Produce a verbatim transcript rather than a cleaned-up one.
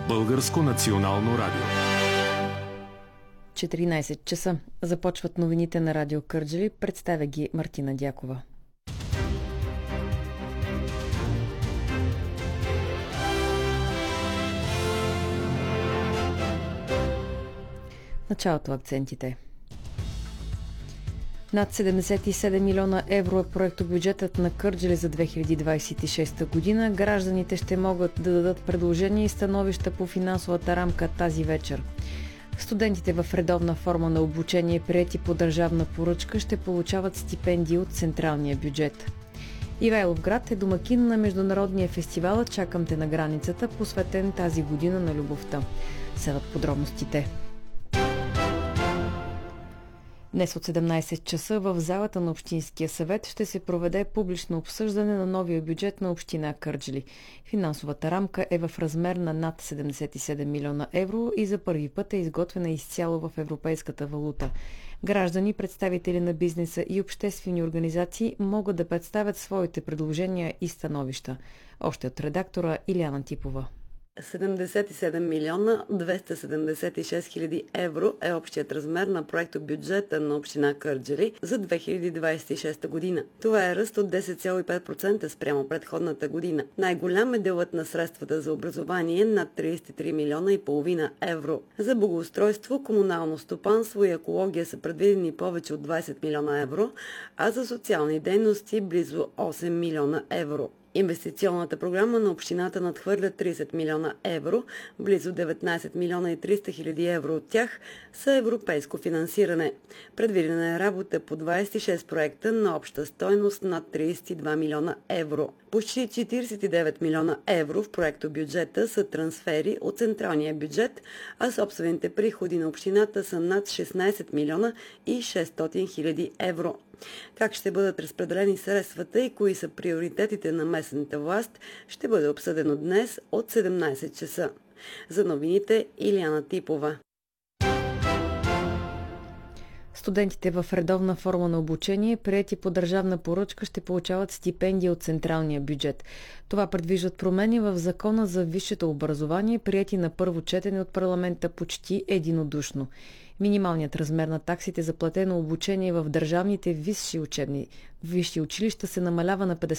Българско национално радио. четиринайсет часа. Започват новините на Радио Кърджали. Представя ги Мартина Дякова. Началото акцентите. Над седемдесет и седем милиона евро е проектобюджетът на Кърджали за две хиляди двайсет и шеста година. Гражданите ще могат да дадат предложения и становища по финансовата рамка тази вечер. Студентите в редовна форма на обучение, приети по държавна поръчка, ще получават стипендии от централния бюджет. Ивайловград е домакин на международния фестивал "Чакам те на границата", посветен тази година на любовта. Следват подробностите. Днес от седемнайсет часа в залата на Общинския съвет ще се проведе публично обсъждане на новия бюджет на община Кърджали. Финансовата рамка е в размер на над седемдесет и седем милиона евро и за първи път е изготвена изцяло в европейската валута. Граждани, представители на бизнеса и обществени организации могат да представят своите предложения и становища. Още от редактора Илияна Типова. седемдесет и седем милиона двеста седемдесет и шест хиляди евро е общият размер на проектобюджета на община Кърджали за две хиляди двайсет и шеста година. Това е ръст от десет цяло и пет процента спрямо предходната година. Най-голям е делът на средствата за образование над трийсет и три милиона и половина евро. За благоустройство, комунално стопанство и екология са предвидени повече от двайсет милиона евро, а за социални дейности близо осем милиона евро. Инвестиционната програма на общината надхвърля трийсет милиона евро, близо деветнайсет милиона и триста хиляди евро от тях са европейско финансиране. Предвидена е работа по двайсет и шест проекта на обща стойност над трийсет и два милиона евро. Почти четирийсет и девет милиона евро в проектобюджета са трансфери от централния бюджет, а собствените приходи на общината са над шестнайсет милиона и шестстотин хиляди евро. Как ще бъдат разпределени средствата и кои са приоритетите на местната власт, ще бъде обсъдено днес от седемнайсет часа. За новините Илияна Типова. Студентите в редовна форма на обучение, приети по държавна поръчка, ще получават стипендии от централния бюджет. Това предвиждат промени в Закона за висшето образование, приети на първо четене от парламента почти единодушно. Минималният размер на таксите за платено обучение в държавните висши учебни висши училища се намалява на петдесет